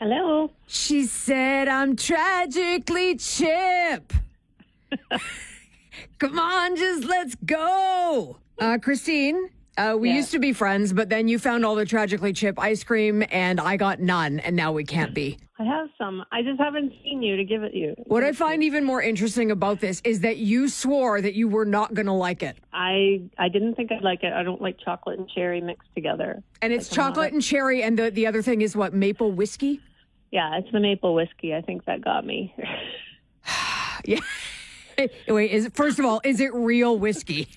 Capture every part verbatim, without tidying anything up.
Hello. She said, I'm tragically Chip. Come on, just let's go. Uh, Christine, uh, we Yeah. used to be friends, but then you found all the Tragically Chip ice cream, and I got none, and now we can't be. I have some. I just haven't seen you to give it you. What I find even more interesting about this is that you swore that you were not going to like it. I I didn't think I'd like it. I don't like chocolate and cherry mixed together. And it's Like, I'm not chocolate a- and cherry, and the, the other thing is what, maple whiskey? Yeah, it's the maple whiskey. I think that got me. Yeah. Wait, is it, first of all, is it real whiskey?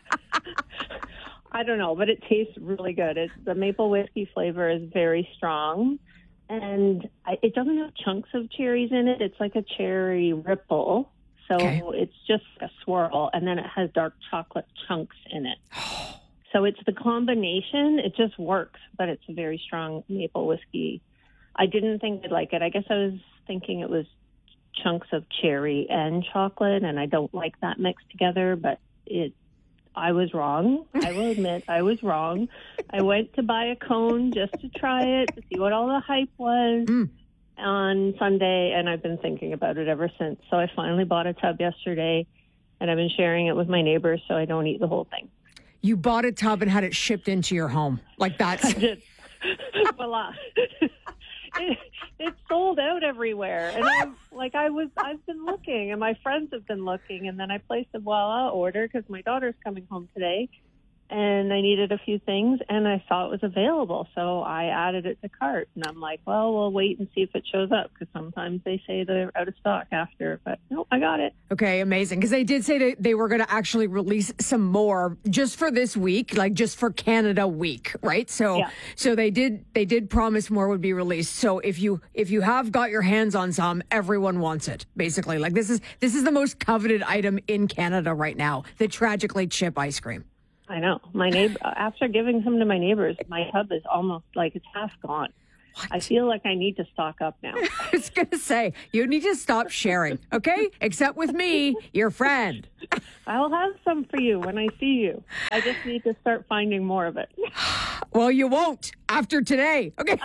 I don't know, but it tastes really good. It's, the maple whiskey flavor is very strong, and I, it doesn't have chunks of cherries in it. It's like a cherry ripple, so Okay. it's just a swirl, and then it has dark chocolate chunks in it. So it's the combination. It just works, but it's a very strong maple whiskey. I didn't think I'd like it. I guess I was thinking it was chunks of cherry and chocolate, and I don't like that mixed together, but it I was wrong. I will admit I was wrong. I went to buy a cone just to try it, to see what all the hype was Mm. on Sunday, and I've been thinking about it ever since. So I finally bought a tub yesterday, and I've been sharing it with my neighbors so I don't eat the whole thing. You bought a tub and had it shipped into your home. Like that's... Just, voila. It, it's sold out everywhere, and I like I was I've been looking, and my friends have been looking, and then I placed a voila order because my daughter's coming home today, and I needed a few things, and I saw it was available, so I added it to cart, and I'm like, well, we'll wait and see if it shows up because sometimes they say they're out of stock after, but no, I got it. Okay, amazing. Because they did say that they were going to actually release some more just for this week, like just for Canada week, right? So, Yeah. so they did they did promise more would be released. So if you if you have got your hands on some, everyone wants it. Basically, like this is this is the most coveted item in Canada right now, the Tragically Chip ice cream. I know. My neighbor, after giving some to my neighbors, my tub is almost like it's half gone. What? I feel like I need to stock up now. I was going to say, you need to stop sharing, okay? Except with me, your friend. I'll have some for you when I see you. I just need to start finding more of it. Well, you won't after today, okay?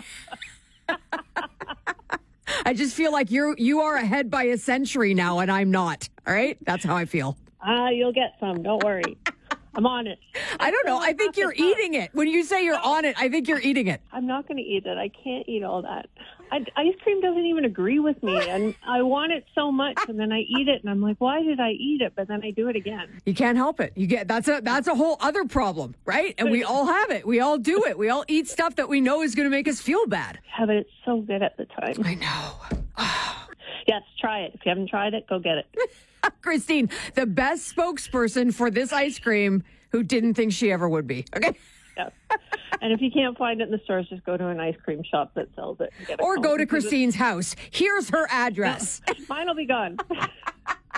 I just feel like you're you are ahead by a century now, and I'm not. All right, that's how I feel. Ah, you'll get some. Don't worry. I'm on it. I don't know. I think you're eating it. When you say you're on it, I think you're eating it. I'm not going to eat it. I can't eat all that. I, ice cream doesn't even agree with me, and I want it so much, and then I eat it, and I'm like, why did I eat it? But then I do it again. You can't help it. You get that's a that's a whole other problem, right? And we all have it. We all do it. We all eat stuff that we know is going to make us feel bad. Yeah, but it's so good at the time. I know. Yes, try it. If you haven't tried it, go get it. Christine, the best spokesperson for this ice cream who didn't think she ever would be. Okay. Yes. And if you can't find it in the stores, just go to an ice cream shop that sells it. And get it Or home. go to Christine's house. Here's her address. Mine will be gone.